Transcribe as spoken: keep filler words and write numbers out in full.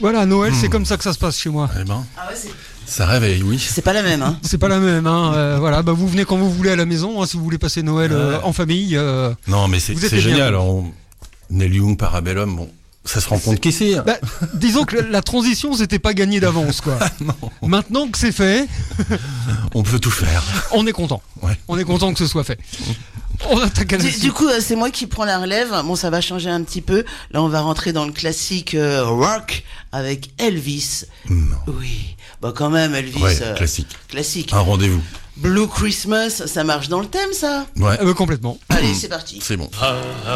Voilà, Noël, Mmh. c'est comme ça que ça se passe chez moi. Eh ben, Ah ouais, c'est... ça réveille, oui. c'est pas la même, hein. C'est pas la même, hein. euh, voilà, bah vous venez quand vous voulez à la maison, hein, si vous voulez passer Noël euh, Ouais. en famille. euh, Non, mais c'est, Vous êtes c'est les génial. bienvenus. On... Neil Young, Parabellum, bon, ça se rend compte qu'ici. Bah, disons que la, la transition, c'était pas gagné d'avance, quoi. Non, Maintenant que c'est fait, on peut tout faire. on est content. Ouais. On est content que ce soit fait. On attaque à la Du, suite. du coup, euh, c'est moi qui prends la relève. Bon, ça va changer un petit peu. Là, on va rentrer dans le classique euh, rock avec Elvis. Non. Oui, bah quand même, Elvis. Ouais, euh, classique. Classique. Un rendez-vous. Blue Christmas, ça marche dans le thème, ça. Ouais, Ah bah, complètement. Allez, c'est parti. c'est bon.